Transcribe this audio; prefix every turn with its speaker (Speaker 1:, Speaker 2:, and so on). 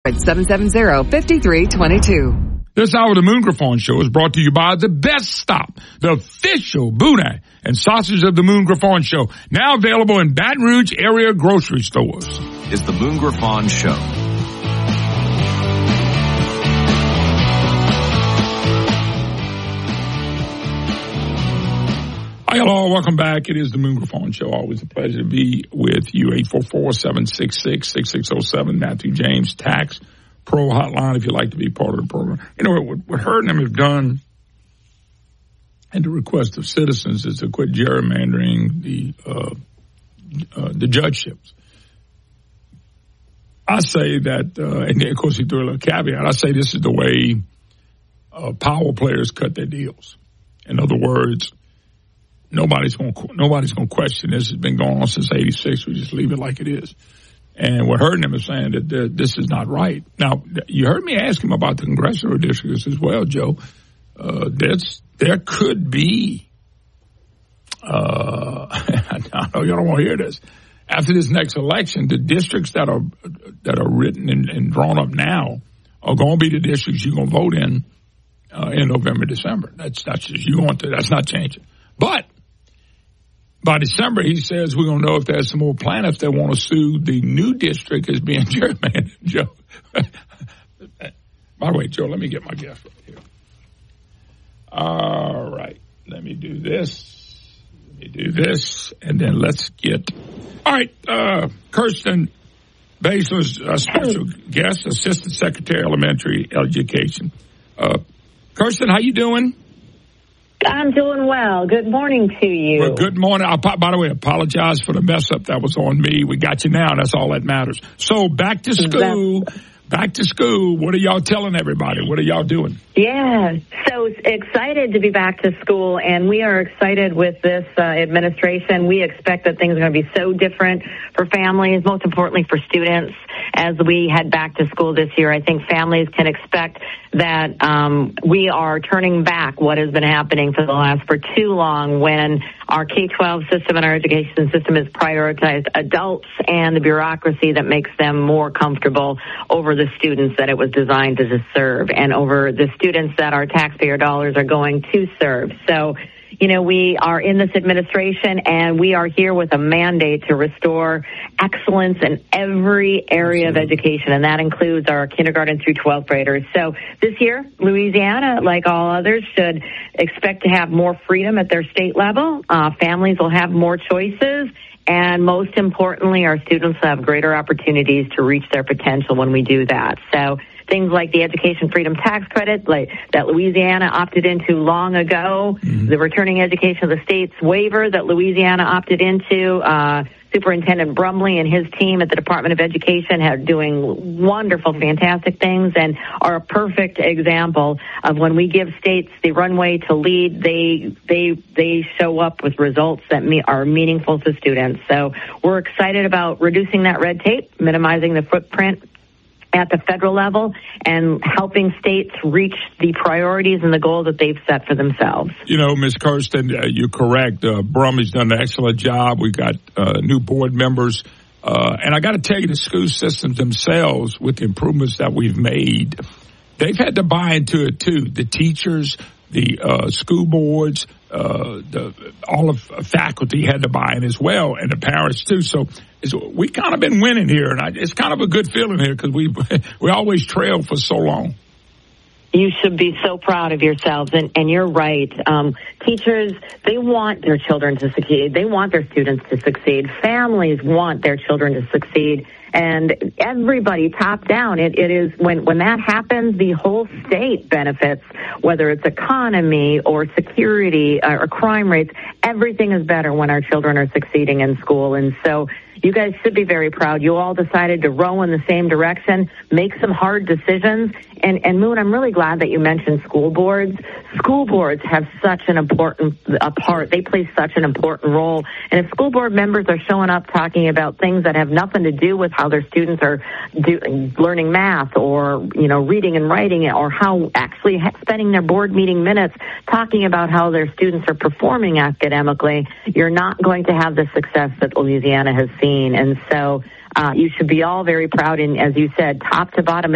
Speaker 1: at 770-5322.
Speaker 2: This hour of the Moon Griffon Show is brought to you by The Best Stop, the official Boudin and sausage of the Moon Griffon Show, now available in Baton Rouge area grocery stores.
Speaker 3: Is the Moon Griffon Show.
Speaker 2: Hi, hello, welcome back. It is the Moon Griffon Show. Always a pleasure to be with you. 844-766-6607, Matthew James Tax Pro Hotline, if you'd like to be part of the program. You know, what Hurt and them have done, at the request of citizens, is to quit gerrymandering the judgeships. I say that, and of course he threw a little caveat, I say this is the way power players cut their deals. In other words, nobody's going to question this. It's been going on since '86. We just leave it like it is. And what Hurt and them is saying that this is not right. Now, you heard me ask him about the congressional districts as well, Joe. There could be, I know y'all don't want to hear this. After this next election, the districts that are written and drawn up now are going to be the districts you're going to vote in November, December. That's just that's not changing. But by December, he says we're going to know if there's some more plaintiffs that want to sue the new district as being gerrymandered, Joe. By the way, Joe, let me get my guest right here. All right. Let me do this, and then let's get... All right, Kirsten Baszler's special guest, Assistant Secretary Elementary Education. Kirsten, how you doing?
Speaker 4: I'm doing well. Good morning to you.
Speaker 2: Well, good morning. By the way, apologize for the mess up that was on me. We got you now. That's all that matters. So back to school. Back to school. What are y'all telling everybody? What are y'all doing?
Speaker 4: Yeah, so excited to be back to school, and we are excited with this administration. We expect that things are going to be so different for families, most importantly for students, as we head back to school this year. I think families can expect that we are turning back what has been happening for too long when our K-12 system and our education system has prioritized adults and the bureaucracy that makes them more comfortable over the students that it was designed to serve and over the students that our taxpayer dollars are going to serve. So, you know, we are in this administration and we are here with a mandate to restore excellence in every area of education, and that includes our kindergarten through 12th graders. So this year, Louisiana, like all others, should expect to have more freedom at their state level. Families will have more choices. And most importantly, our students will have greater opportunities to reach their potential when we do that. So things like the Education Freedom Tax Credit that Louisiana opted into long ago, the Returning Education of the States waiver that Louisiana opted into, Superintendent Brumley and his team at the Department of Education are doing wonderful, fantastic things and are a perfect example of when we give states the runway to lead, they show up with results that are meaningful to students. So we're excited about reducing that red tape, minimizing the footprint at the federal level, and helping states reach the priorities and the goals that they've set for themselves.
Speaker 2: You know, Ms. Kirsten, you're correct. Brumley's done an excellent job. We've got new board members. And I got to tell you, the school systems themselves, with the improvements that we've made, they've had to buy into it, too. The teachers, the school boards, all of faculty had to buy in as well, and the parents, too. So we kind of been winning here, and it's kind of a good feeling here because we always trailed for so long.
Speaker 4: You should be so proud of yourselves, and you're right. Teachers, they want their children to succeed. They want their students to succeed. Families want their children to succeed. And everybody, top down, it is when that happens, the whole state benefits, whether it's economy or security or crime rates. Everything is better when our children are succeeding in school. And so you guys should be very proud. You all decided to row in the same direction, make some hard decisions. And Moon, I'm really glad that you mentioned school boards. School boards have such an important part. They play such an important role. And if school board members are showing up talking about things that have nothing to do with how their students are learning math or, reading and writing, or how actually spending their board meeting minutes talking about how their students are performing academically, you're not going to have the success that Louisiana has seen. And so you should be all very proud, and as you said, top to bottom